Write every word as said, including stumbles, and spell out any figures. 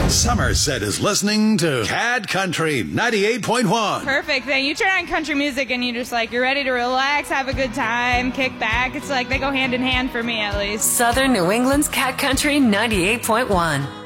Somerset is listening to Cat Country ninety-eight point one. Perfect thing. You turn on country music and you just like, you're ready to relax, have a good time, kick back. It's like they go hand in hand for me at least. Southern New England's Cat Country ninety-eight point one.